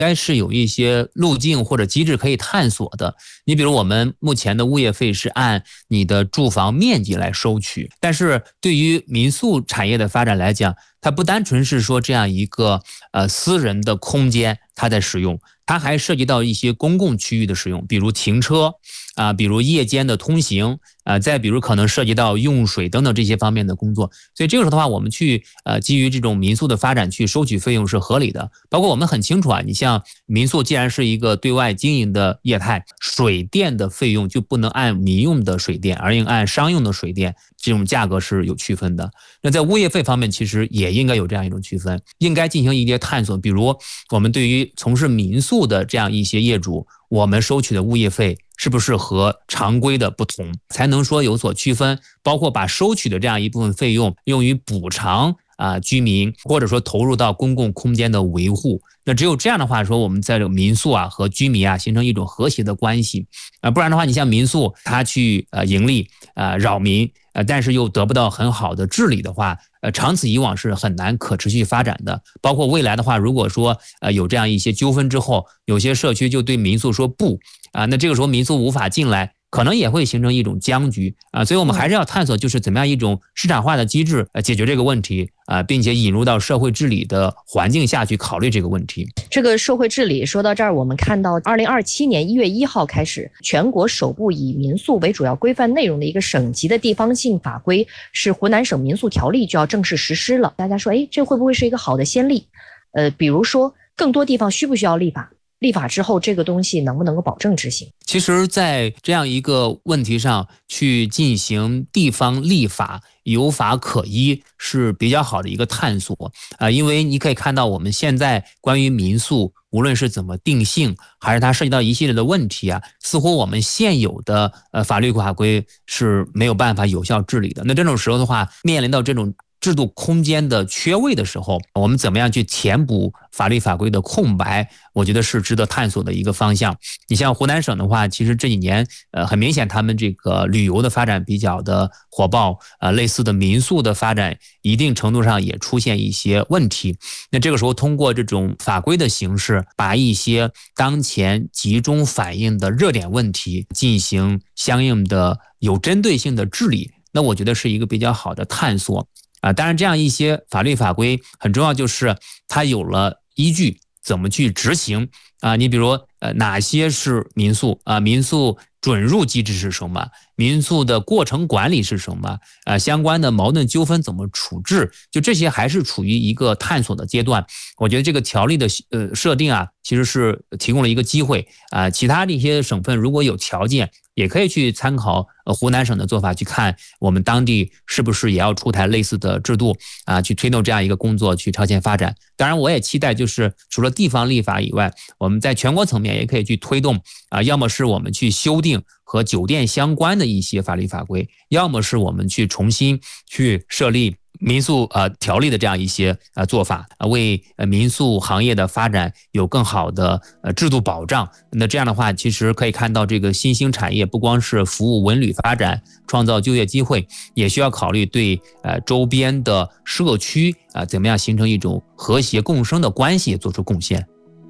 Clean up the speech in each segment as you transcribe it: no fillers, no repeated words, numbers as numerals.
该是有一些路径或者机制可以探索的。你比如我们目前的物业费是按你的住房面积来收取，但是对于民宿产业的发展来讲，它不单纯是说这样一个私人的空间它在使用，它还涉及到一些公共区域的使用，比如停车比如夜间的通行再比如可能涉及到用水等等这些方面的工作。所以这个时候的话，我们去基于这种民宿的发展去收取费用是合理的。包括我们很清楚你像民宿既然是一个对外经营的业态，水电的费用就不能按民用的水电，而应按商用的水电，这种价格是有区分的。那在物业费方面其实也应该有这样一种区分，应该进行一些探索。比如我们对于从事民宿的这样一些业主，我们收取的物业费是不是和常规的不同，才能说有所区分，包括把收取的这样一部分费用用于补偿居民，或者说投入到公共空间的维护。那只有这样的话说，我们在这个民宿和居民形成一种和谐的关系不然的话，你像民宿它去盈利扰民但是又得不到很好的治理的话长此以往是很难可持续发展的。包括未来的话，如果说有这样一些纠纷之后，有些社区就对民宿说不那这个时候民宿无法进来，可能也会形成一种僵局所以我们还是要探索就是怎么样一种市场化的机制解决这个问题并且引入到社会治理的环境下去考虑这个问题。 这个社会治理说到这儿，我们看到2027年1月1号开始，全国首部以民宿为主要规范内容的一个省级的地方性法规是湖南省民宿条例就要正式实施了。大家说这会不会是一个好的先例比如说更多地方需不需要立法，立法之后这个东西能不能够保证执行。 其实在这样一个问题上去进行地方立法有法可依是比较好的一个探索因为你可以看到我们现在关于民宿无论是怎么定性还是它涉及到一系列的问题似乎我们现有的法律法规是没有办法有效治理的。那这种时候的话，面临到这种制度空间的缺位的时候，我们怎么样去填补法律法规的空白，我觉得是值得探索的一个方向。你像湖南省的话，其实这几年很明显他们这个旅游的发展比较的火爆类似的民宿的发展一定程度上也出现一些问题。那这个时候通过这种法规的形式，把一些当前集中反映的热点问题进行相应的有针对性的治理，那我觉得是一个比较好的探索当然这样一些法律法规很重要，就是它有了依据怎么去执行你比如哪些是民宿民宿准入机制是什么，民宿的过程管理是什么相关的矛盾纠纷怎么处置，就这些还是处于一个探索的阶段。我觉得这个条例的设定其实是提供了一个机会其他的一些省份如果有条件也可以去参考湖南省的做法，去看我们当地是不是也要出台类似的制度去推动这样一个工作去超前发展。当然我也期待就是除了地方立法以外，我们在全国层面也可以去推动要么是我们去修订和酒店相关的一些法律法规，要么是我们去重新去设立民宿条例的这样一些做法为民宿行业的发展有更好的制度保障。那这样的话其实可以看到这个新兴产业不光是服务文旅发展创造就业机会，也需要考虑对周边的社区怎么样形成一种和谐共生的关系做出贡献。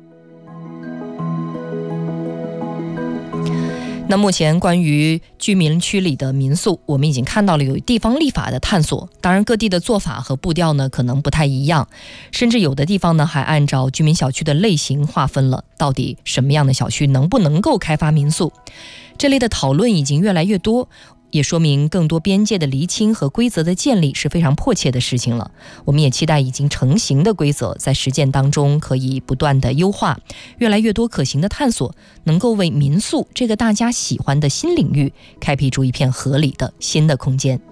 那目前关于居民区里的民宿，我们已经看到了有地方立法的探索，当然各地的做法和步调呢可能不太一样，甚至有的地方呢还按照居民小区的类型划分了到底什么样的小区能不能够开发民宿。这类的讨论已经越来越多，也说明更多边界的厘清和规则的建立是非常迫切的事情了。我们也期待已经成型的规则在实践当中可以不断的优化，越来越多可行的探索能够为民宿这个大家喜欢的新领域开辟出一片合理的新的空间。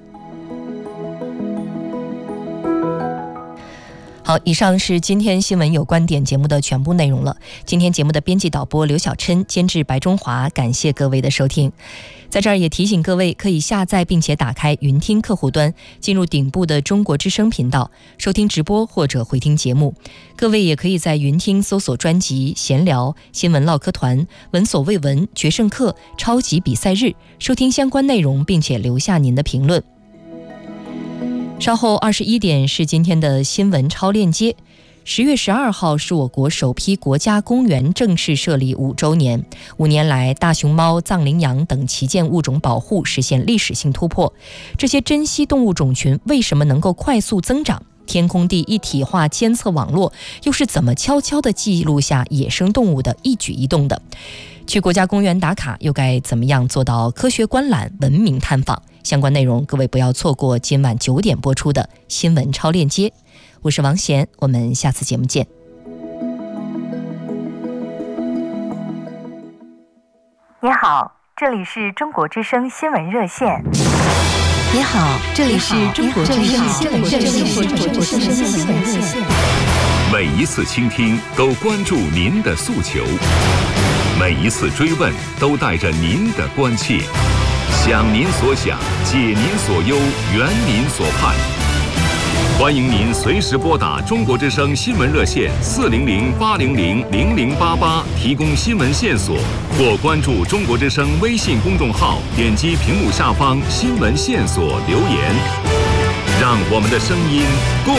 好，以上是今天新闻有观点节目的全部内容了。今天节目的编辑导播刘小琛，监制白中华，感谢各位的收听。在这儿也提醒各位，可以下载并且打开云听客户端，进入顶部的中国之声频道，收听直播或者回听节目。各位也可以在云听搜索专辑闲聊、新闻唠嗑团、闻所未闻、决胜课、超级比赛日，收听相关内容并且留下您的评论。稍后21点是今天的新闻超链接， 10月12号是我国首批国家公园正式设立5周年。5年来，大熊猫、藏羚羊等旗舰物种保护实现历史性突破。这些珍稀动物种群为什么能够快速增长？天空地一体化监测网络又是怎么悄悄地记录下野生动物的一举一动的？去国家公园打卡又该怎么样做到科学观览、文明探访？相关内容各位不要错过今晚9点播出的新闻超链接。我是王贤，我们下次节目见。 你好，这里是中国之声新闻热线。 你好，这里是中国之声新闻热线。 每一次倾听都关注您的诉求，每一次追问都带着您的关切，想您所想，解您所忧，圆您所盼。欢迎您随时拨打中国之声新闻热线400-800-0088提供新闻线索，或关注中国之声微信公众号，点击屏幕下方新闻线索留言，让我们的声音共